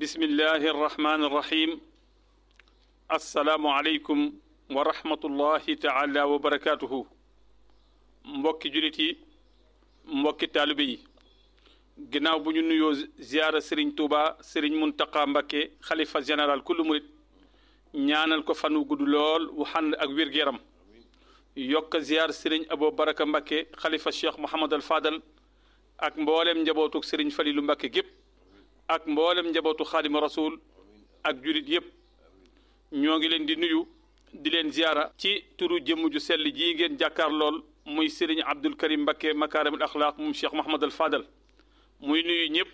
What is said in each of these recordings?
bismillahi arrahmani irrahim assalaamu aleykum wa rahmatullahi taala wa barakatuhu mbokki julit yi mbokki taalibe yi ginnaaw bu ñu nuyoo ziyaara Serigne Touba Serigne Mountakha Mbacké xalifa général kullu murit ñaanal ko fan wu gudd lool wu ànd ak wér-gu-yaram yokk ziyaar Serigne Abo Baraka Mbacké xalifa Cheikh Mouhamad al Fadal ak mboolem njabootu Serigne Falilou Mbacké gépp ak mboolem njabootu Xaadimu Rasuul ak julit yépp ñoo ngi leen di nuyu di leen ziyaara ci turu jëmm ju sell ji ngeen jàkkaar lool muy Serigne Abdul Karim Mbacké makaarimul axlaaq moom Cheikh Mouhamad al Fadal muy nuyu ñëpp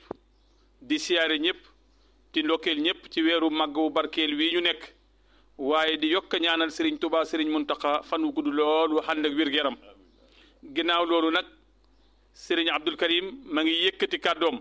di siyaare ñëpp di ndokkeel ñëpp ci weeru màgg wu barkeel wii ñu nekk waaye di yokk ñaanal Serigne Touba Serigne Mountakha fan wu gudd lool wa ànd ak wér-gu-yaram ginnaaw loolu nag Serigne Abdul Karim ma ngi yëkkati kàddoom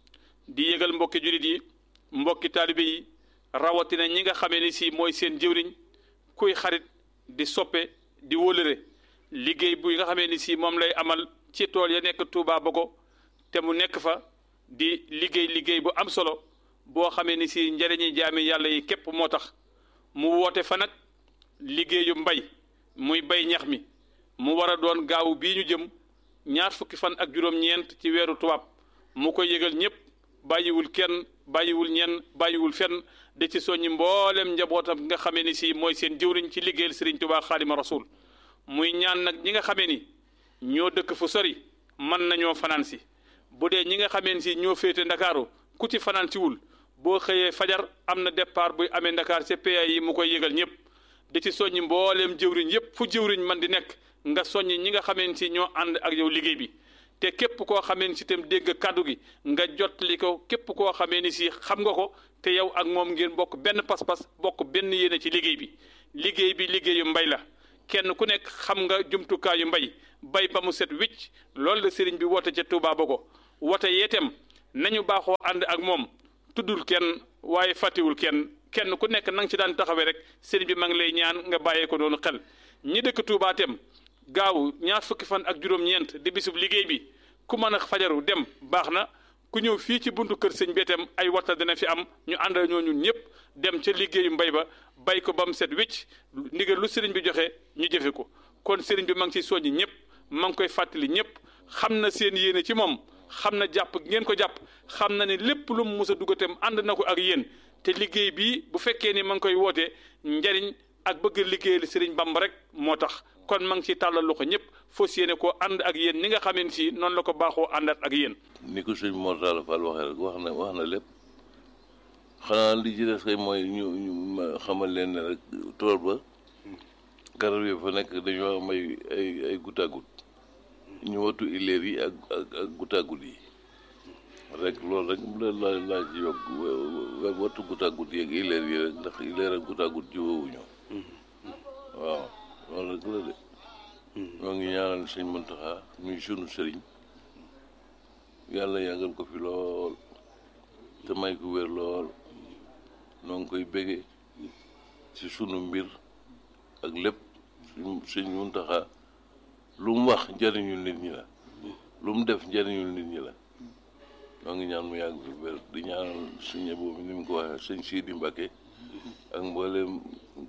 di yëgal mbokki julit yi mbokki taalibe yi rawatina ñi nga xamee ni si mooy seen jëwriñ kuy xarit di soppe di wólëre liggéey bu nga xamee ni si moom lay amal ci tool ya nekk Touba Bogo te mu nekk fa di liggéey bu am solo boo xamee ni si njëriñi jaami yàlla yi képp moo tax mu woote fa nag liggéeyu mbay muy bay ñax mi mu war a doon gaawu bii ñu jëm ñaar fukki fan ak juróom-ñeent ci weeru tubaab mu koy yëgal ñëpp bàyyiwul kenn bàyyiwul ñenn bàyyiwul fenn di ci soññi mboolem njabootam nga xamee ni si mooy seen jëwriñ ci liggéeyal Serigne Touba Xaadima Rasul muy ñaan nag ñi nga xamee ni ñoo dëkk fu sori mën nañoo fanaan si bu dee ñi nga xamee ni si ñoo féete ndakaaru ku ci fanaan siwul boo xëyee fajar am na départ buy amee Ndakaar ca PA yi mu koy yëgal ñëpp di ci soññi mbooleem jëwriñ yëpp fu jëwriñ man di nekk nga soññi ñi nga xamee ni si ñoo ànd ak yow liggéey bi te képp koo xamee ni si itam dégg kàddu gi nga jottali ko képp koo xamee ni si xam nga ko te yow ak moom ngeen bokk benn pas-pas bokk benn yéene ci liggéey bi liggéeyu mbay la kenn ku nekk xam nga jumtukaayu mbay bay ba mu set wicc loolu la sëriñ bi woote ca Touba Bogo woote yeetem nañu baaxoo ànd ak moom tuddul kenn waaye fàttewul kenn ku nekk nang ci daan taxawee rek sëriñ bi ma ngi lay ñaan nga bàyyee ko noonu xel ñi dëkk Touba tem gaaw ñaar fukki fan ak juróom-ñeent di bisub liggéey bi ku mën a fajaru dem baax na ku ñëw fii ci buntu kër sëñ beetem ay waxta dina fi am ñu ànd ñoo ñun ñëpp dem ca liggéeyu mbay ba bay ko ba mu set wicc ndigal lu sëriñ bi joxe ñu jëfe ko kon sëriñ bi ma ngi ciy soññi ñëpp ma ngi koy fàttali ñëpp xam na seen yéene ci moom xam na jàpp ngeen ko jàpp xam na ne lépp lu mu mës a dugatem ànd na ko ak yéen te liggéey bii bu fekkee ni ma ngi koy woote njariñ ak bëgg liggéeyal sëriñ Bamba rek moo tax kon ma ngi ci tàllal loxo ñëpp fas yéene koo ànd ak yéen ni nga xamee si noonu la ko baaxoo àndaat ak yéen. ni ko sëñ Mor Talla Fall waxee rek wax na lépp xanaa li ci des kay mooy ñu xamal leen ne rek tool ba garab yi fa nekk dañoo am ay goutte à goutte ñu wattu ileer yi ak goutte à goutte yi rek loolu rek laa ci yokk wattu goutte à goutte yi ak ileer yi rek ndax ileer ak goutte à goutte jiwoowuñu waaw loolu rek la de ñoo ngi ñaanal sëñ Mountakha muy sunu sëriñ yàlla yàggal ko fi lool te may ko wér lool noo ngi koy bége ci sunu mbir ak lépp sëñ Mountakha lu mu wax njëriñul nit ñi la lu mu def njëriñul nit ñi la ñoo ngi ñaan mu yàgg fi wér di ñaanal sëñ boobu ni mu ko waxee sëñ Sidi Mbacké ak mbooleem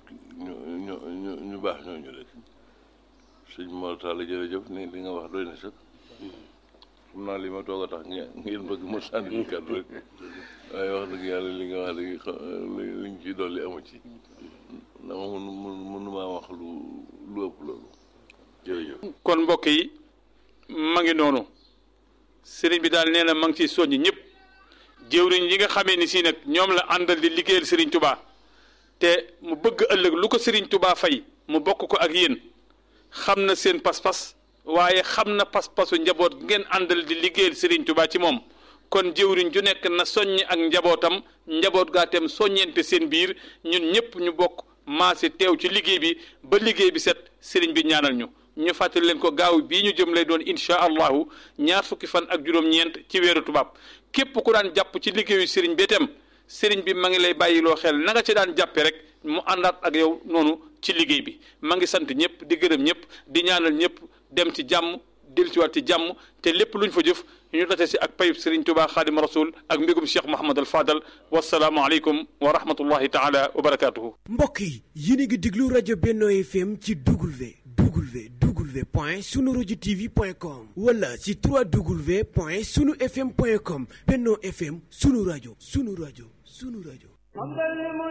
ñu baax ñooñu rek sëñ Mor Talla jërëjëf ni li nga wax doy na sax xam naa li ma toog a tax ngeen bëgg mu sànni kàddu rek waaye wax dëgg yàlla li nga wax dëgg liñ ci dolli amu ci dama mënumaa wax lu ëpp loolu jërëjëf. kon mbokk yi ma ngi noonu sëriñ bi daal nee na ma ngi ciy soññi ñëpp jëwriñ yi nga xamee ni si nag ñoom la àndal di liggéeyal sëriñ Touba te mu bëgg ëllëg lu ko sëriñ Touba fay mu bokk ko ak yéen xam na seen pas-pas waaye xam na pas-pasu njaboot ngeen àndal di liggéeyal sëriñ Touba ci moom kon jëwriñ ju nekk na soññi ak njabootam njaboot gaa tem soññeente seen biir ñun ñëpp ñu bokk maase teew ci liggéey bi ba liggéey bi set sëriñ bi ñaanal ñu fàttali leen ko gaaw bii ñu jëm lay doon incha allahu ñaar fukki fan ak juróom-ñeent ci weeru tubaab képp ku daan jàpp ci liggéeyu sëriñ bi itam sëriñ bi ma ngi lay bàyyiloo xel na nga ci daan jàppe rek mu àndaat ak yow noonu ci liggéey bi ma ngi sant ñëpp di gërëm ñëpp di ñaanal ñëpp dem ci jàmm dellusiwaat ci jàmm te lépp luñ fa jëf ñu date si ak payib Serigne Touba Xaadimu Rasuul ak mbégum Cheikh Mouhamadul Fadal wasalaamu aleykum wa rahmatullahi taala wa barakaatuhu. mbokk yi yéen a ngi déglu rajo Benno FM ci www.sunuradiotv.com wala ci 3w.sunufm.com. Benno FM sunu rajo sunu rajo sunu rajo.